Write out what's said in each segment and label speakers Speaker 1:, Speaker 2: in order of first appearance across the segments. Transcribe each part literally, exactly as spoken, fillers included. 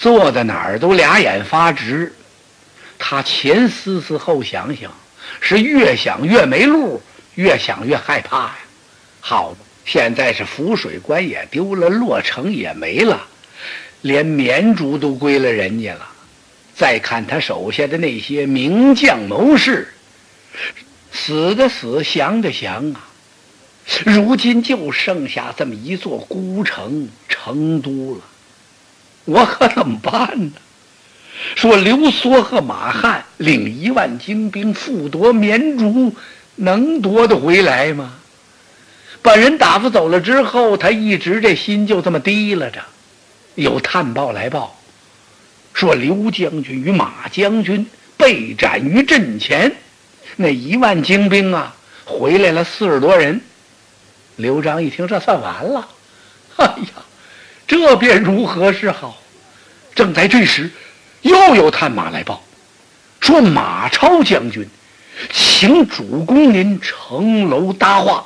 Speaker 1: 坐在哪儿都俩眼发直。他前思思后想想，是越想越没路，越想越害怕呀。好，现在是浮水关也丢了，洛城也没了，连绵竹都归了人家了。再看他手下的那些名将谋士，死的死，降的降啊，如今就剩下这么一座孤城成都了，我可怎么办呢？说刘梭和马汉领一万精兵复夺绵竹，能夺得回来吗？把人打发走了之后，他一直这心就这么提拉着。有探报来报，说刘将军与马将军被斩于阵前，那一万精兵啊，回来了四十多人。刘璋一听，这算完了，哎呀，这便如何是好？正在这时，又有探马来报，说马超将军请主公您城楼搭话。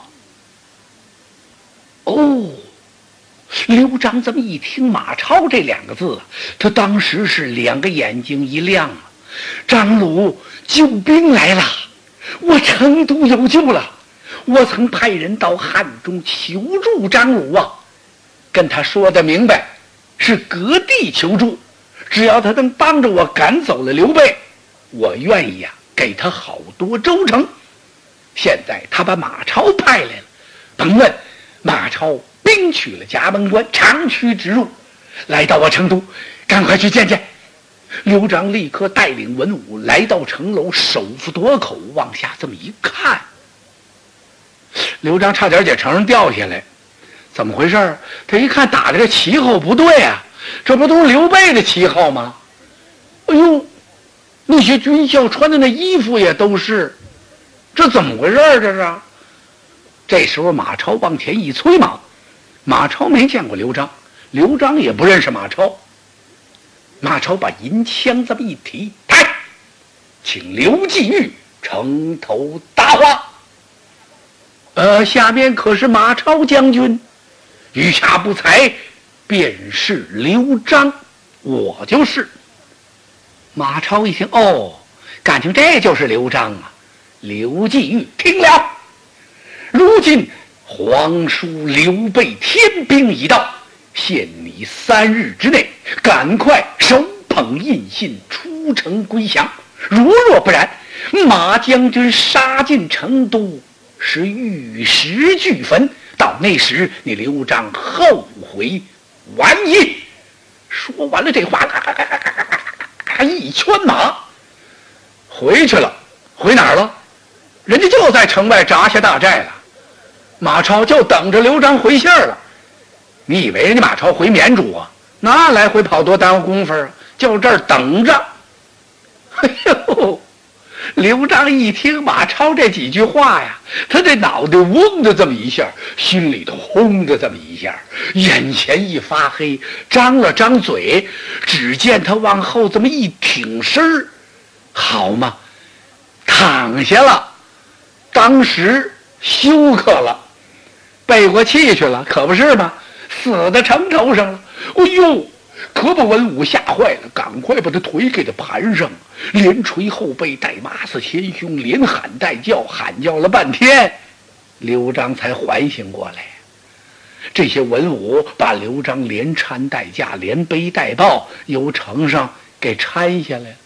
Speaker 1: 哦，刘璋这么一听马超这两个字，他当时是两个眼睛一亮啊！张鲁救兵来了，我成都有救了！我曾派人到汉中求助张鲁啊，跟他说的明白，是割地求助，只要他能帮着我赶走了刘备，我愿意啊给他好多州城。现在他把马超派来了，甭问，马超兵取了葭萌关，长驱直入，来到我成都，赶快去见见。刘璋立刻带领文武来到城楼，手扶垛口，往下这么一看，刘璋差点在城上掉下来。怎么回事？他一看打的这旗号不对啊，这不都是刘备的旗号吗？哎呦，那些军校穿的那衣服也都是，这怎么回事？这是。这时候马超往前一催马，马超没见过刘璋，刘璋也不认识马超。马超把银枪这么一提，抬，请刘季玉城头搭话。呃，下面可是马超将军，余下不才，便是刘璋，我就是。马超一听，哦，感情这就是刘璋啊！刘季玉听了，如今皇叔刘备天兵已到，限你三日之内赶快手捧印信出城归降，如若不然，马将军杀进成都，是玉石俱焚，到那时你刘璋后悔晚矣。说完了这话，一圈马回去了。回哪儿了？人家就在城外扎下大寨了，马超就等着刘璋回信儿了。你以为人家马超回绵竹啊？那来回跑多耽误功夫啊，就这儿等着。哎呦，刘璋一听马超这几句话呀，他这脑袋嗡的这么一下，心里头轰的这么一下，眼前一发黑，张了张嘴，只见他往后这么一挺身，好嘛，躺下了。当时休克了，背过气去了，可不是吗？死在城头上了。哎呦，可把文武吓坏了，赶快把他腿给他盘上，连捶后背，带马死前胸，连喊带叫，喊叫了半天，刘璋才缓醒过来。这些文武把刘璋连搀带架，连背带抱，由城上给搀下来了。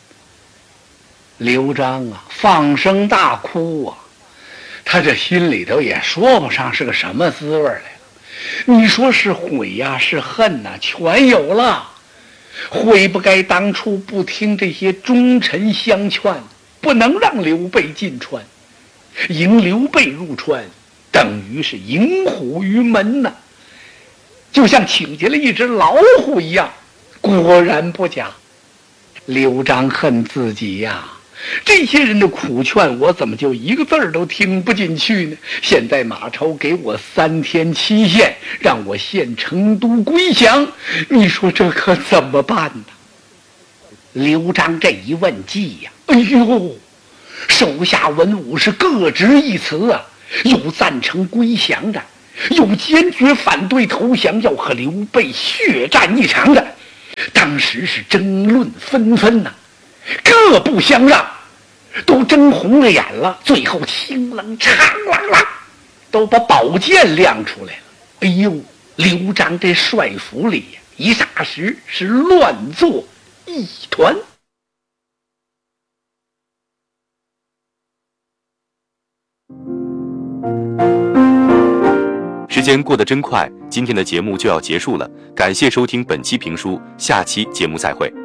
Speaker 1: 刘璋啊，放声大哭啊，他这心里头也说不上是个什么滋味来了。你说是悔呀、啊，是恨呐、啊，全有了。悔不该当初不听这些忠臣相劝，不能让刘备进川，迎刘备入川，等于是迎虎于门呐、啊，就像请进了一只老虎一样。果然不假，刘璋恨自己呀、啊。这些人的苦劝，我怎么就一个字儿都听不进去呢？现在马超给我三天期限，让我献成都归降，你说这可怎么办呢？刘璋这一问计呀、啊，哎呦，手下文武是各执一词啊，有赞成归降的，有坚决反对投降，要和刘备血战一场的。当当时是争论纷纷呐、啊，各不相让，都争红了眼了。最后清冷长啷啷，都把宝剑亮出来了。哎呦，刘璋这帅府里呀，一霎时是乱作一团。
Speaker 2: 时间过得真快，今天的节目就要结束了，感谢收听本期评书，下期节目再会。